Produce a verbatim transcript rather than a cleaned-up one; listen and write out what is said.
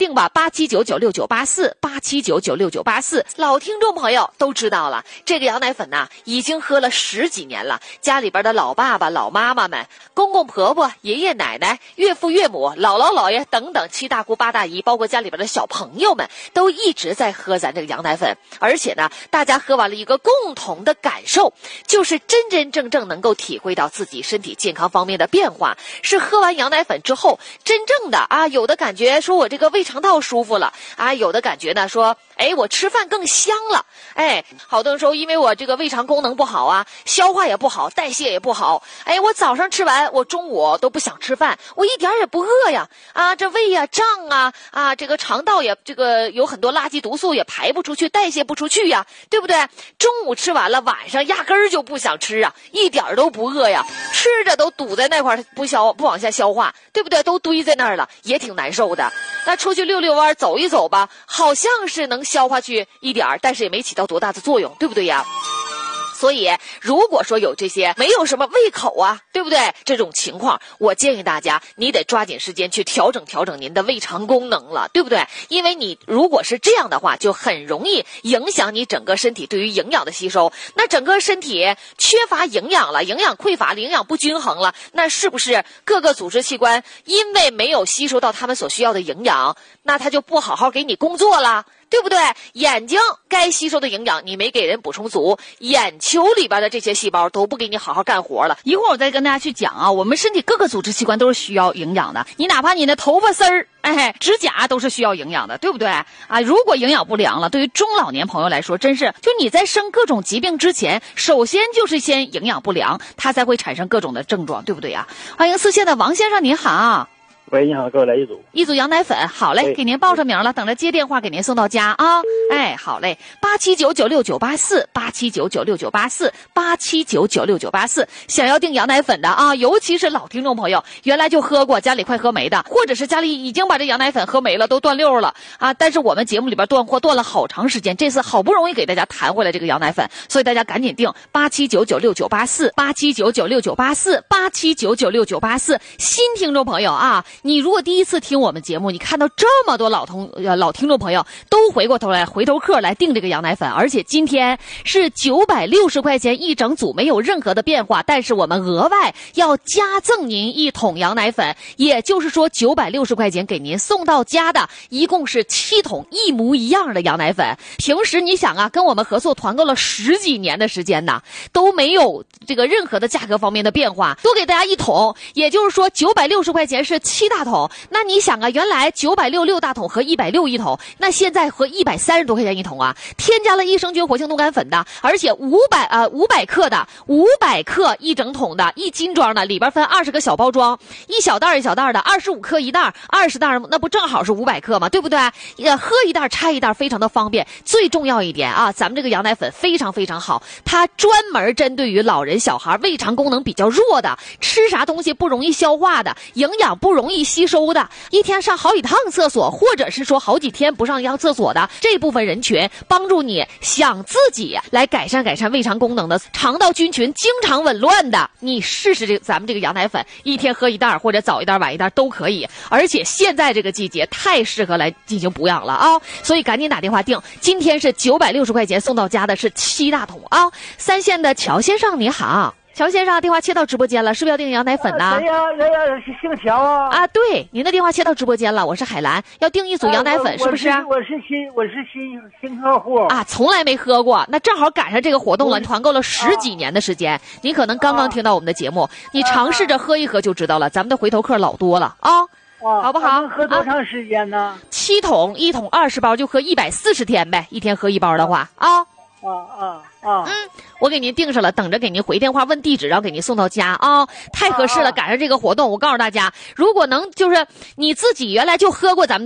定吧，八七九九六九八四，八七九九六九八四。老听众朋友都知道了，这个羊奶粉呐、啊，已经喝了十几年了。家里边的老爸爸、老妈妈们、公公婆婆、爷爷奶奶、岳父岳母、姥姥姥爷等等七大姑八大姨，包括家里边的小朋友们，都一直在喝咱这个羊奶粉。而且呢，大家喝完了一个共同的感受，就是真真正正能够体会到自己身体健康方面的变化。是喝完羊奶粉之后，真正的啊，有的感觉说我这个胃肠道舒服了啊，有的感觉呢说，哎，我吃饭更香了。哎，好多人说，因为我这个胃肠功能不好啊，消化也不好，代谢也不好。哎，我早上吃完，我中午都不想吃饭，我一点也不饿呀。啊，这胃呀胀啊，啊，这个肠道也这个有很多垃圾毒素也排不出去，代谢不出去呀，对不对？中午吃完了，晚上压根儿就不想吃啊，一点都不饿呀，吃着都堵在那块儿，不消不往下消化，对不对？都堆在那儿了，也挺难受的。那出去溜溜弯，走一走吧，好像是能消化去一点儿，但是也没起到多大的作用，对不对呀？所以如果说有这些没有什么胃口啊，对不对？这种情况，我建议大家你得抓紧时间去调整调整您的胃肠功能了，对不对？因为你如果是这样的话，就很容易影响你整个身体对于营养的吸收。那整个身体缺乏营养了，营养匮乏了，营养不均衡了，那是不是各个组织器官因为没有吸收到他们所需要的营养，那他就不好好给你工作了，对不对？眼睛该吸收的营养你没给人补充足，眼球里边的这些细胞都不给你好好干活了。一会儿我再跟大家去讲啊，我们身体各个组织器官都是需要营养的，你哪怕你的头发丝儿、哎，指甲都是需要营养的，对不对啊？如果营养不良了，对于中老年朋友来说，真是就你在生各种疾病之前，首先就是先营养不良，它才会产生各种的症状，对不对啊？欢迎四线的王先生，您好。 喂，你好，给我来一组一组羊奶粉，好嘞，给您报上名了，等着接电话给您送到家啊。哎，好嘞，八七九九六九八四，八七九九六九八四，八七九九六九八四。想要订羊奶粉的啊，尤其是老听众朋友，原来就喝过，家里快喝没的，或者是家里已经把这羊奶粉喝没了，都断溜了啊。但是我们节目里边断货断了好长时间，这次好不容易给大家弹回来这个羊奶粉，所以大家赶紧订八七九九六九八四，八七九九六九八四，八七九九六九八四。新听众朋友啊，你如果第一次听我们节目，你看到这么多老同呃老听众朋友都回过头来回头客来订这个羊奶粉，而且今天是九百六十块钱一整组，没有任何的变化，但是我们额外要加赠您一桶羊奶粉，也就是说九百六十块钱给您送到家的一共是七桶一模一样的羊奶粉。平时你想啊，跟我们合作团购了十几年的时间呢，都没有这个任何的价格方面的变化，多给大家一桶，也就是说九百六十块钱是七大桶。那你想啊，原来九百六六大桶和一百六一桶，那现在和一百三十多块钱一桶啊，添加了益生菌活性冻干粉的，而且五百呃五百克的，五百克一整桶的，一斤装的，里边分二十个小包装，一小袋一小袋的，二十五克一袋，二十袋那不正好是五百克吗？对不对？也喝一袋拆一袋，非常的方便。最重要一点啊，咱们这个羊奶粉非常非常好，它专门针对于老人小孩胃肠功能比较弱的，吃啥东西不容易消化的，营养不容易吸收的，一天上好几趟厕所，或者是说好几天不上一趟厕所的这部分人群，帮助你想自己来改善改善胃肠功能的，肠道菌群经常紊乱的，你试试这个咱们这个羊奶粉，一天喝一袋或者早一袋晚一袋都可以。而且现在这个季节太适合来进行补养了啊，所以赶紧打电话订，今天是九百六十块钱送到家的是七大桶啊。三线的乔先生你好。乔先生，电话切到直播间了，是不是要订羊奶粉呢？ 谁呀？谁呀？姓乔啊？ 啊，对，您的电话切到直播间了，我是海兰，要订一组羊奶粉， 啊、 是不是？ 我是新，我是新新客户啊，从来没喝过，那正好赶上这个活动了，团购了十几年的时间，啊、您可能刚刚听到我们的节目，啊、你尝试着喝一喝就知道了，咱们的回头客老多了啊。 啊， 好不好？ 能喝多长时间呢？ 啊、七桶，一桶二十包，就喝一百四十天呗，一天喝一包的话啊。 啊啊啊！ 嗯，我给您订上了，等着给您回电话问地址，然后给您送到家啊、哦！太合适了，赶上这个活动，我告诉大家，如果能就是你自己原来就喝过咱们。